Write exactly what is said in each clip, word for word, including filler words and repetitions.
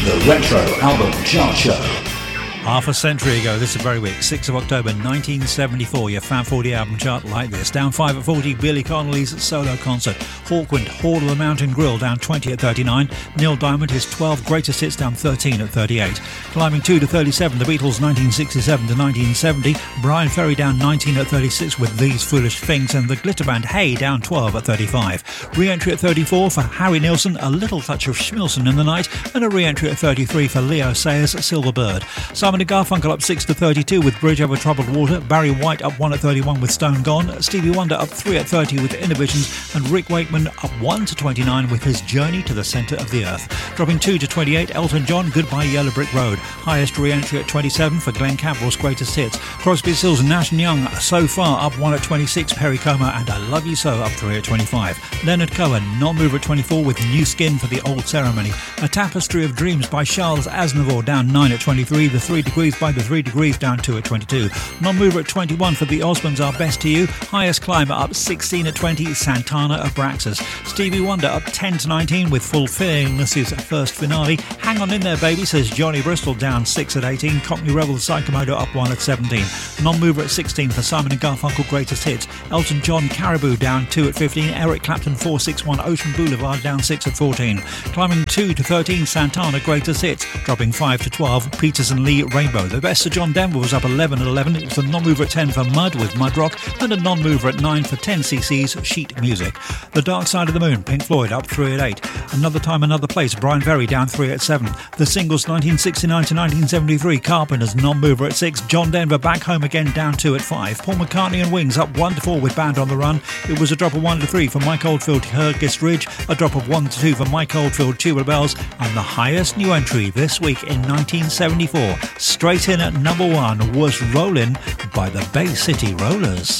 The Retro Album Chart Show. Half a century ago, this very week, sixth of October nineteen seventy-four, your Fab forty album chart like this. Down five at forty, Billy Connolly's solo concert. Hawkwind, Hall of the Mountain Grill, down twenty at thirty-nine. Neil Diamond, his twelve greatest hits, down thirteen at thirty-eight. Climbing two to thirty-seven, the Beatles nineteen sixty-seven to nineteen seventy. Brian Ferry down nineteen at thirty-six with These Foolish Things, and the Glitter Band, Hey, down twelve at thirty-five. Re-entry at thirty-four for Harry Nilsson, A Little Touch of Schmilson in the Night, and a re-entry at thirty-three for Leo Sayers, Silver Bird. Simon and Garfunkel up six to thirty-two with Bridge Over Troubled Water. Barry White up one at thirty-one with Stone Gone. Stevie Wonder up three at thirty with Innovations, and Rick Wakeman up one to twenty-nine with his Journey to the Centre of the Earth. Dropping two to twenty-eight, Elton John, Goodbye Yellow Brick Road. Highest re-entry at twenty-seven for Glenn Campbell's Greatest Hits. Crosby, Stills and Nash and Young, So Far up one at twenty-six. Perry Como and I Love You So up three at twenty-five. Leonard Cohen, Non-Mover at twenty-four with New Skin for the Old Ceremony. A Tapestry of Dreams by Charles Aznavour, down nine at twenty-three. The Three Degrees by The Three Degrees, down two at twenty-two. Non-Mover at twenty-one for the Osmonds, Are Best to You. Highest climber up sixteen at twenty, Santana Abraxas. Stevie Wonder up ten to nineteen with Fulfilling This' First Finale. Hang On In There Baby, says Johnny Bristol, down six at eighteen. Cockney Rebel, Psychomotor up one at seventeen. Non-Mover at sixteen for Simon and Garfunkel Greatest Hits. Elton John, Caribou, down two at fifteen. Eric Clapton, four six one, Ocean Boulevard, down six at fourteen. Climbing two to thirteen, Santana Greatest Hits. Dropping five to twelve, Peters and Lee, Rainbow. The Best of John Denver was up eleven at eleven. It was a non-mover at ten for Mud with Mudrock, and a non-mover at nine for ten C C's Sheet Music. The Dark Side of the Moon, Pink Floyd, up three at eight. Another Time, Another Place, Brian Ferry, down three at seven. The Singles nineteen sixty-nine to nineteen seventy-three, Carpenters, non-mover at six. John Denver, Back Home Again, down two at five. Paul McCartney and Wings up one to four with Band on the Run. It was a drop of one to three for Mike Oldfield, Hurgist Ridge, a drop of one to two for Mike Oldfield, Tubular Bells, and the highest new entry this week in nineteen seventy-four, straight in at number one, was Rollin' by the Bay City Rollers.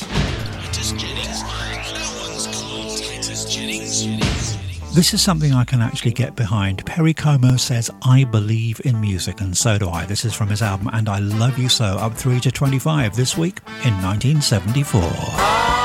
This is something I can actually get behind. Perry Como says, I believe in music, and so do I. This is from his album And I Love You So, up three to twenty-five this week in nineteen seventy-four.